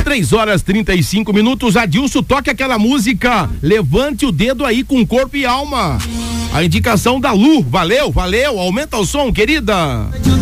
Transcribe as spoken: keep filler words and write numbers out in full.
três horas trinta e cinco minutos. Adilson, toque aquela música Levante o Dedo Aí com Corpo e Alma. A indicação da Lu, valeu, valeu, aumenta o som, querida.